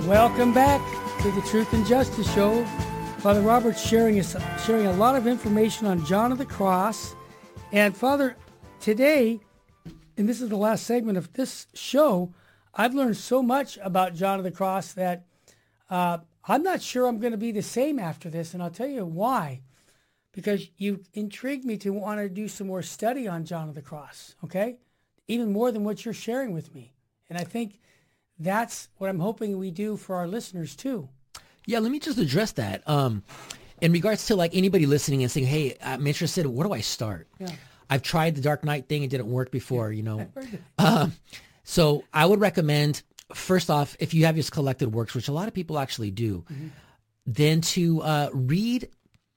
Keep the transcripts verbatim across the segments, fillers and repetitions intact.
Welcome back to the Truth and Justice Show. Father Robert's sharing us, sharing a lot of information on John of the Cross. And Father, today, and this is the last segment of this show, I've learned so much about John of the Cross that uh, I'm not sure I'm going to be the same after this, and I'll tell you why. Because you intrigued me to want to do some more study on John of the Cross, okay? Even more than what you're sharing with me. And I think that's what I'm hoping we do for our listeners too. Yeah, let me just address that. Um, in regards to like anybody listening and saying, hey, I'm interested, where do I start? Yeah. I've tried the Dark Knight thing. It didn't work before, you know. Um, so I would recommend, first off, if you have your collected works, which a lot of people actually do, mm-hmm. then to uh, read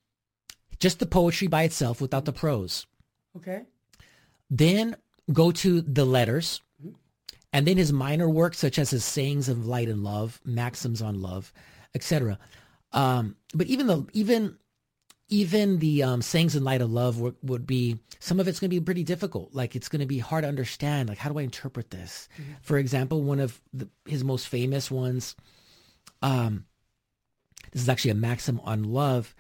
just the poetry by itself without the prose. Okay. Then go to the letters. And then his minor works, such as his sayings of light and love, maxims on love, et cetera. Um, but even the even even the um, sayings in light of love would, would be, some of it's going to be pretty difficult. Like it's going to be hard to understand. Like, how do I interpret this? Mm-hmm. For example, one of the, his most famous ones, um, this is actually a maxim on love.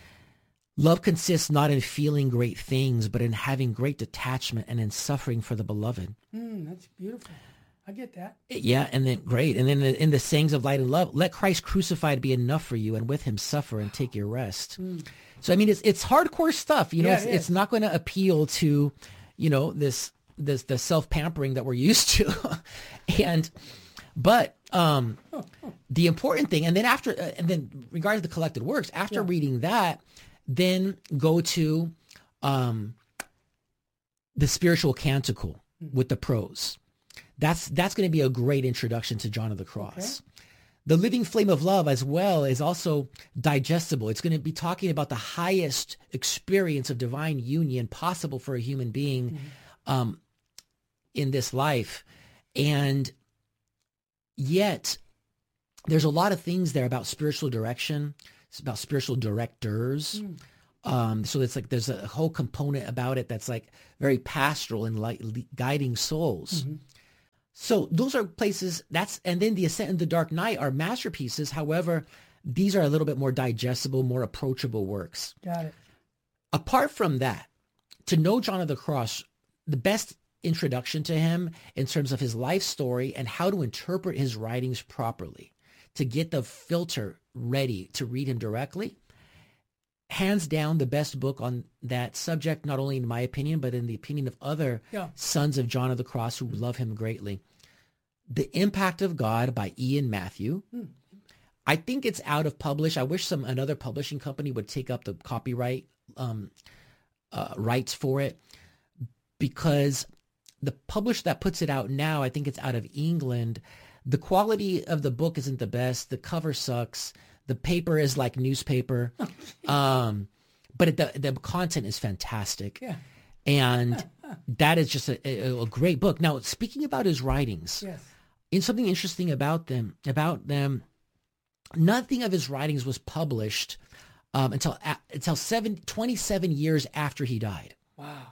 Love consists not in feeling great things, but in having great detachment and in suffering for the beloved. Mm, that's beautiful. I get that. Yeah, and then great. And then in the sayings of light and love, let Christ crucified be enough for you, and with him suffer and take your rest. Mm. So, I mean, it's it's hardcore stuff. You know, yeah, it's, it it's not going to appeal to, you know, this this the self-pampering that we're used to. and, but um, oh, oh. the important thing, and then after, uh, and then regarding the collected works, after yeah. reading that, then go to um, the spiritual canticle mm. with the prose. That's that's going to be a great introduction to John of the Cross. Okay. The Living Flame of Love as well is also digestible. It's going to be talking about the highest experience of divine union possible for a human being mm-hmm. um, in this life. And yet there's a lot of things there about spiritual direction. It's about spiritual directors. Mm. Um, so it's like there's a whole component about it that's like very pastoral and like guiding souls. Mm-hmm. So those are places that's, and then the Ascent and the Dark Knight are masterpieces. However, these are a little bit more digestible, more approachable works. Got it. Apart from that, to know John of the Cross, the best introduction to him in terms of his life story and how to interpret his writings properly, to get the filter ready to read him directly, hands down the best book on that subject, not only in my opinion, but in the opinion of other yeah. sons of John of the Cross who love him greatly. The Impact of God by Ian Matthew. Hmm. I think it's out of publish. I wish some another publishing company would take up the copyright um, uh, rights for it, because the publisher that puts it out now, I think it's out of England. The quality of the book isn't the best. The cover sucks. The paper is like newspaper. um, but it, the, the content is fantastic. Yeah. And that is just a, a, a great book. Now, speaking about his writings, yes. in something interesting about them, about them, nothing of his writings was published um, until until seven, twenty-seven years after he died. Wow.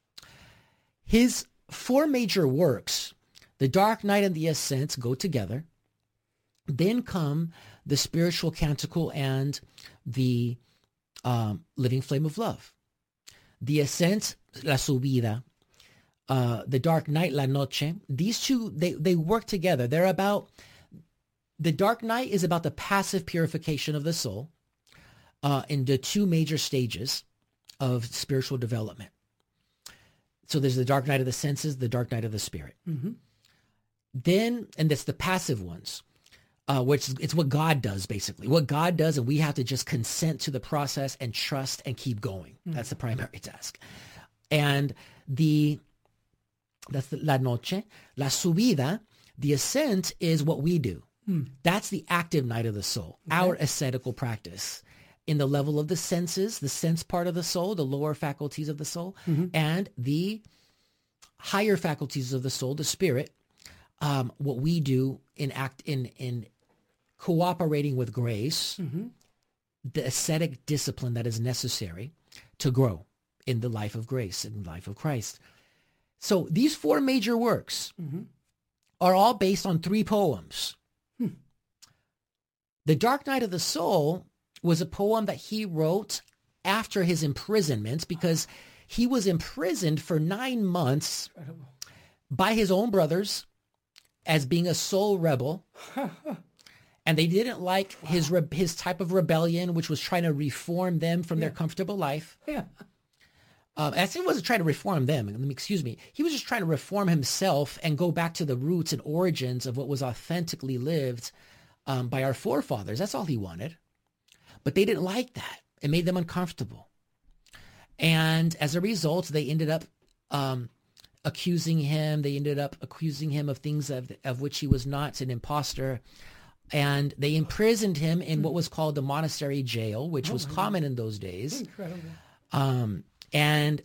His four major works, The Dark Knight and the Ascent, go together. Then come the Spiritual Canticle and the um, Living Flame of Love. The Ascent, La Subida, uh, The Dark Knight, La Noche. These two, they, they work together. They're about, The Dark Knight is about the passive purification of the soul uh, in the two major stages of spiritual development. So there's the Dark Night of the Senses, the Dark Night of the Spirit. Mm-hmm. Then, and that's the passive ones. Uh, which is, it's what God does, basically. What God does, and we have to just consent to the process and trust and keep going. Mm. That's the primary task. And the, that's the La Noche. La Subida, the ascent, is what we do. Mm. That's the active night of the soul, okay. Our ascetical practice. In the level of the senses, the sense part of the soul, the lower faculties of the soul, mm-hmm. and the higher faculties of the soul, the spirit, um, what we do in act in in cooperating with grace, mm-hmm. the ascetic discipline that is necessary to grow in the life of grace, in the life of Christ. So these four major works mm-hmm. are all based on three poems. Hmm. The Dark Night of the Soul was a poem that he wrote after his imprisonment because he was imprisoned for nine months Incredible. by his own brothers as being a soul rebel. And they didn't like wow. his re- his type of rebellion, which was trying to reform them from yeah. their comfortable life. Yeah. Um, I said he wasn't trying to reform them. Excuse me. He was just trying to reform himself and go back to the roots and origins of what was authentically lived um, by our forefathers. That's all he wanted. But they didn't like that. It made them uncomfortable. And as a result, they ended up um, accusing him. They ended up accusing him of things of, of which he was not, an imposter. And they imprisoned him in what was called the monastery jail, which oh was common God. in those days. Incredible. Um, and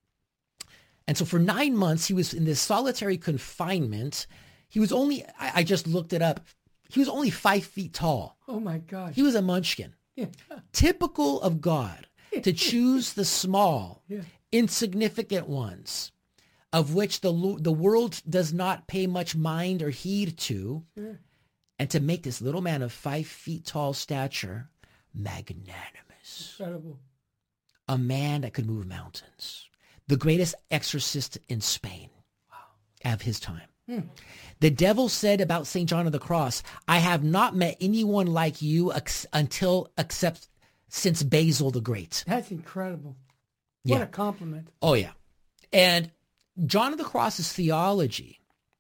and so for nine months, he was in this solitary confinement. He was only, I, I just looked it up, he was only five feet tall. Oh my gosh. He was a munchkin. Yeah. Typical of God to choose the small, yeah. insignificant ones, of which the the world does not pay much mind or heed to. Sure. And to make this little man of five feet tall stature magnanimous. Incredible. A man that could move mountains. The greatest exorcist in Spain wow. of his time. Hmm. The devil said about Saint John of the Cross, I have not met anyone like you ex- until except since Basil the Great. That's incredible. Yeah. What a compliment. Oh, yeah. And John of the Cross's theology.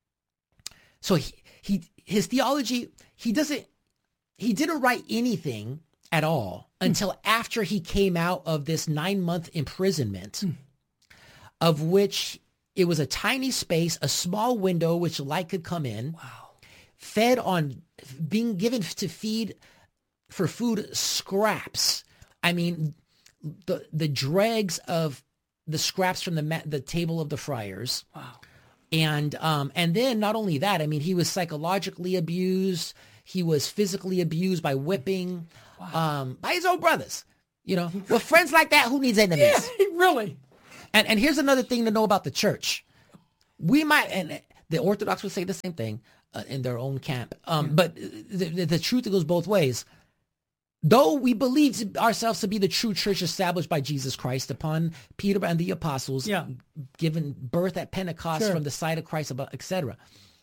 So he, he his theology, he doesn't, he didn't write anything at all mm. until after he came out of this nine-month imprisonment, mm. of which it was a tiny space, a small window which light could come in, wow. fed on, being given to feed for food scraps. I mean, the the dregs of the scraps from the ma- the table of the friars. Wow. And um, and then not only that, I mean, he was psychologically abused. He was physically abused by whipping, wow. um, by his own brothers. You know, with friends like that, who needs enemies? Yeah, really. And and here's another thing to know about the church. We might, and the Orthodox would say the same thing uh, in their own camp. Um, yeah. But the, the, the truth goes both ways. Though we believe ourselves to be the true church established by Jesus Christ upon Peter and the apostles, yeah. given birth at Pentecost sure. from the side of Christ, et cetera,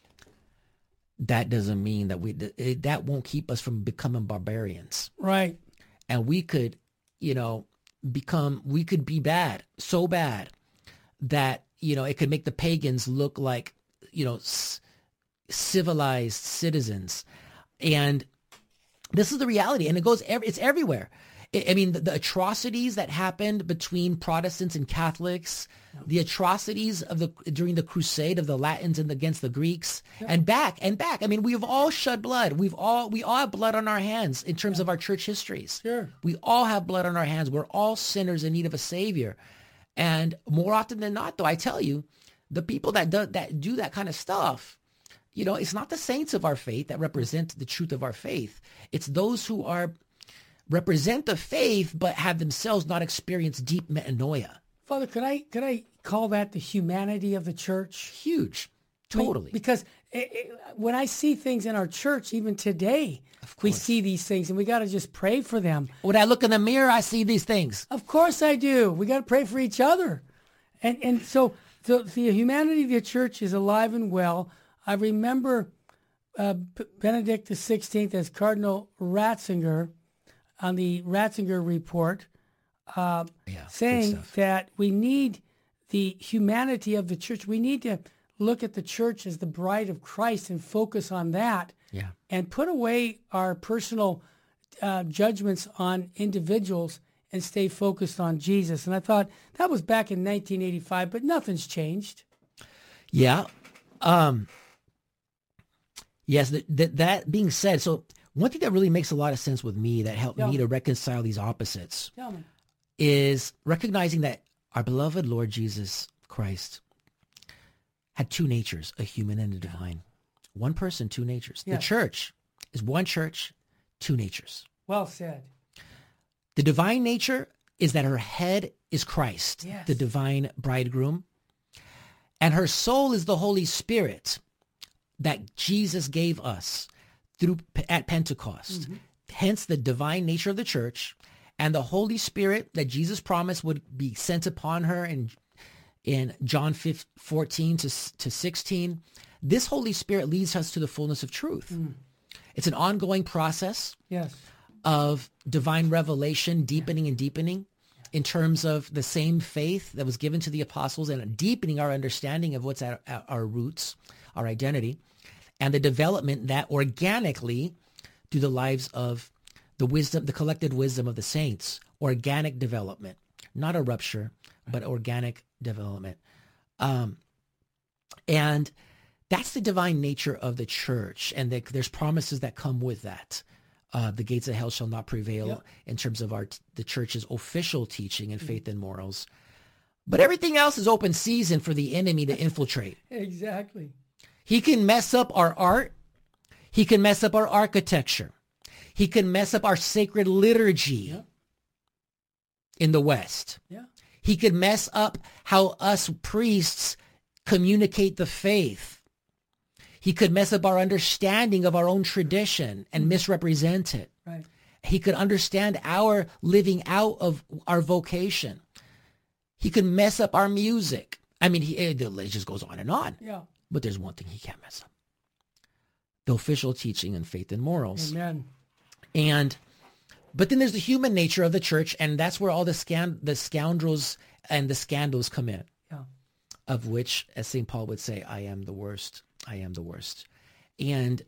that doesn't mean that we it, that won't keep us from becoming barbarians. Right. And we could, you know, become, we could be bad, so bad that, you know, it could make the pagans look like, you know, c- civilized citizens. And this is the reality, and it goes. Every, it's everywhere. I, I mean, the, the atrocities that happened between Protestants and Catholics, yeah. the atrocities of the during the Crusade of the Latins and against the Greeks, yeah. and back and back. I mean, we've all shed blood. We've all we all have blood on our hands in terms yeah. of our church histories. Sure, we all have blood on our hands. We're all sinners in need of a savior, and more often than not, though, I tell you, the people that do that do that kind of stuff. You know, it's not the saints of our faith that represent the truth of our faith. It's those who are represent the faith but have themselves not experienced deep metanoia. Father, could I could I call that the humanity of the church? Huge, totally. Because it, it, when I see things in our church, even today, we see these things, and we got to just pray for them. When I look in the mirror, I see these things. Of course I do. We got to pray for each other, and and so the, the humanity of the church is alive and well. I remember uh, Benedict the sixteenth as Cardinal Ratzinger on the Ratzinger report uh, yeah, saying that we need the humanity of the church. We need to look at the church as the bride of Christ and focus on that yeah. and put away our personal uh, judgments on individuals and stay focused on Jesus. And I thought that was back in nineteen eighty-five, but nothing's changed. Yeah. Um Yes, that, that that being said, so one thing that really makes a lot of sense with me that helped yeah. me to reconcile these opposites yeah. is recognizing that our beloved Lord Jesus Christ had two natures, a human and a divine. One person, two natures. Yeah. The church is one church, two natures. Well said. The divine nature is that her head is Christ, yes. the divine bridegroom, and her soul is the Holy Spirit that Jesus gave us through at Pentecost. Mm-hmm. hence the divine nature of the church, and the Holy Spirit that Jesus promised would be sent upon her in, in John fourteen to sixteen. This Holy Spirit leads us to the fullness of truth. Mm. It's an ongoing process yes. of divine revelation, deepening and deepening in terms of the same faith that was given to the apostles and deepening our understanding of what's at our roots, our identity, and the development that organically through the lives of the wisdom, the collected wisdom of the saints, organic development, not a rupture, but organic development. Um, and that's the divine nature of the church. And the, there's promises that come with that. Uh, the gates of hell shall not prevail yep. in terms of our the church's official teaching and faith and morals. But everything else is open season for the enemy to infiltrate. Exactly. He can mess up our art. He can mess up our architecture. He can mess up our sacred liturgy yep. in the West. Yeah. He could mess up how us priests communicate the faith. He could mess up our understanding of our own tradition and mm-hmm. misrepresent it. Right. He could understand our living out of our vocation. He could mess up our music. I mean, he, it just goes on and on. Yeah. But there's one thing he can't mess up. The official teaching and faith and morals. Amen. And, but then there's the human nature of the church, and that's where all the scan, the scoundrels and the scandals come in. Yeah. Of which, as Saint Paul would say, I am the worst. I am the worst. And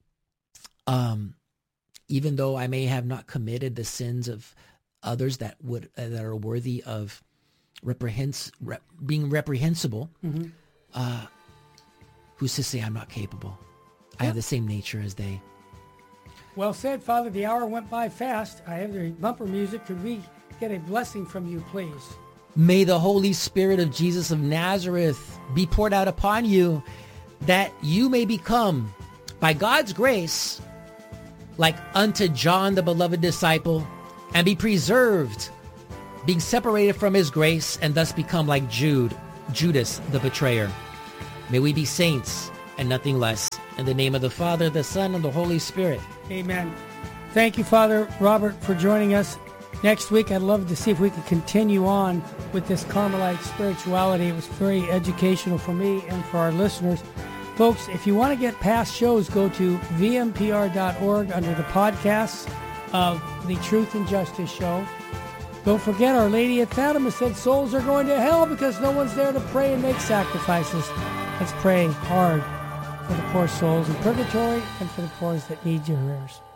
um, even though I may have not committed the sins of others that would uh, that are worthy of reprehens- rep- being reprehensible, mm-hmm. uh, who's to say I'm not capable? Yeah. I have the same nature as they. Well said, Father. The hour went by fast. I have the bumper music. Could we get a blessing from you, please? May the Holy Spirit of Jesus of Nazareth be poured out upon you, that you may become, by God's grace, like unto John, the beloved disciple, and be preserved, being separated from his grace, and thus become like Jude, Judas, the betrayer. May we be saints and nothing less. In the name of the Father, the Son, and the Holy Spirit. Amen. Thank you, Father Robert, for joining us. Next week, I'd love to see if we could continue on with this Carmelite spirituality. It was very educational for me and for our listeners. Folks, if you want to get past shows, go to v m p r dot org under the podcasts of the Truth and Justice Show. Don't forget, Our Lady at Fatima said souls are going to hell because no one's there to pray and make sacrifices. Let's pray hard for the poor souls in purgatory and for the poor that need your prayers.